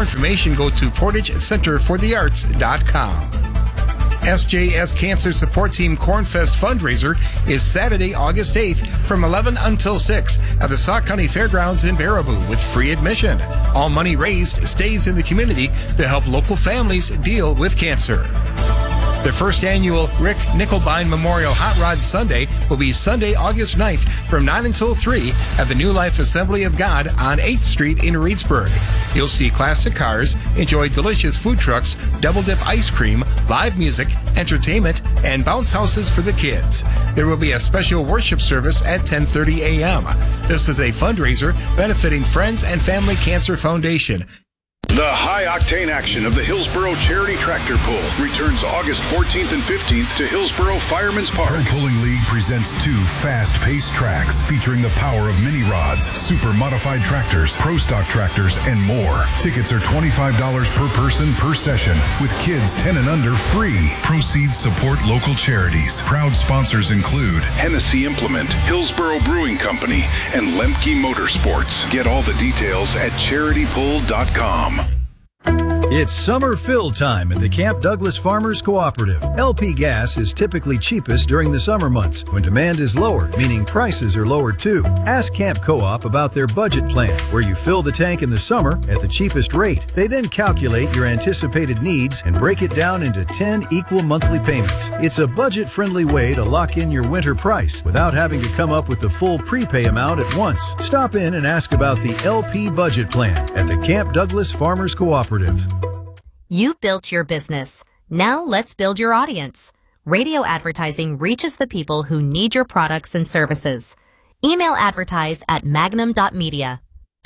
information, go to PortageCenterfortheArts.com. SJS Cancer Support Team Cornfest fundraiser is Saturday, August 8th from 11 until 6 at the Sauk County Fairgrounds in Baraboo with free admission. All money raised stays in the community to help local families deal with cancer. The first annual Rick Nickelbine Memorial Hot Rod Sunday will be Sunday, August 9th from 9 until 3 at the New Life Assembly of God on 8th Street in Reedsburg. You'll see classic cars, enjoy delicious food trucks, double dip ice cream, live music, entertainment, and bounce houses for the kids. There will be a special worship service at 10:30 a.m. This is a fundraiser benefiting Friends and Family Cancer Foundation. The high-octane action of the Hillsboro Charity Tractor Pull returns August 14th and 15th to Hillsboro Fireman's Park. Pro Pulling League presents 2 fast-paced tracks featuring the power of mini rods, super modified tractors, pro stock tractors, and more. Tickets are $25 per person per session, with kids 10 and under free. Proceeds support local charities. Proud sponsors include Hennessy Implement, Hillsboro Brewing Company, and Lemke Motorsports. Get all the details at charitypull.com. It's summer fill time at the Camp Douglas Farmers Cooperative. LP gas is typically cheapest during the summer months when demand is lower, meaning prices are lower too. Ask Camp Co-op about their budget plan, where you fill the tank in the summer at the cheapest rate. They then calculate your anticipated needs and break it down into 10 equal monthly payments. It's a budget-friendly way to lock in your winter price without having to come up with the full prepay amount at once. Stop in and ask about the LP budget plan at the Camp Douglas Farmers Cooperative. You built your business. Now let's build your audience. Radio advertising reaches the people who need your products and services. Email advertise at magnum.media.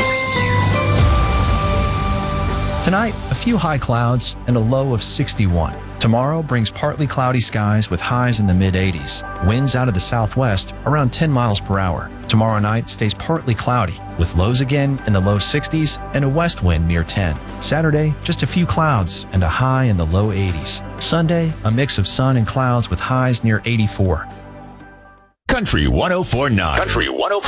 Tonight, a few high clouds and a low of 61. Tomorrow brings partly cloudy skies with highs in the mid-80s. Winds out of the southwest around 10 miles per hour. Tomorrow night stays partly cloudy with lows again in the low 60s and a west wind near 10. Saturday, just a few clouds and a high in the low 80s. Sunday, a mix of sun and clouds with highs near 84. Country 104.9. Country 104.9.